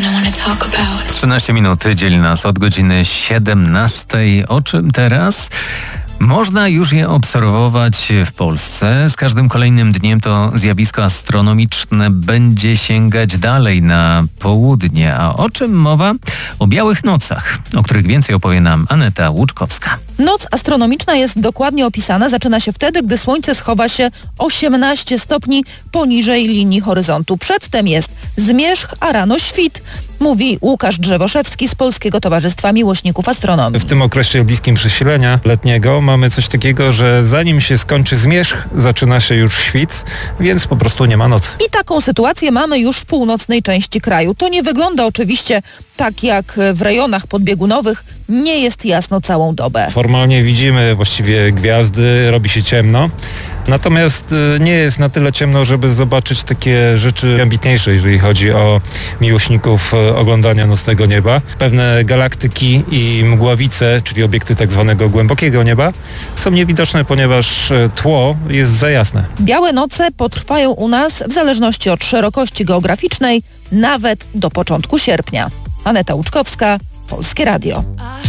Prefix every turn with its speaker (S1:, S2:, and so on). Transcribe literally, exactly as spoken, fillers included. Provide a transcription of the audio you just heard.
S1: trzynaście minut dzieli nas od godziny siedemnastej. O czym teraz? Można już je obserwować w Polsce. Z każdym kolejnym dniem to zjawisko astronomiczne będzie sięgać dalej na południe. A o czym mowa? O białych nocach, o których więcej opowie nam Aneta Łuczkowska.
S2: Noc astronomiczna jest dokładnie opisana. Zaczyna się wtedy, gdy Słońce schowa się osiemnaście stopni poniżej linii horyzontu. Przedtem jest zmierzch, a rano świt, mówi Łukasz Drzewoszewski z Polskiego Towarzystwa Miłośników Astronomii.
S3: W tym okresie bliskim przesilenia letniego mamy coś takiego, że zanim się skończy zmierzch, zaczyna się już świt, więc po prostu nie ma nocy.
S2: I taką sytuację mamy już w północnej części kraju. To nie wygląda oczywiście tak jak w rejonach podbiegunowych. Nie jest jasno całą dobę.
S3: Formalnie widzimy właściwie gwiazdy, robi się ciemno. Natomiast nie jest na tyle ciemno, żeby zobaczyć takie rzeczy ambitniejsze, jeżeli chodzi o miłośników oglądania nocnego nieba. Pewne galaktyki i mgławice, czyli obiekty tak zwanego głębokiego nieba, są niewidoczne, ponieważ tło jest za jasne.
S2: Białe noce potrwają u nas w zależności od szerokości geograficznej nawet do początku sierpnia. Aneta Łuczkowska, Polskie Radio.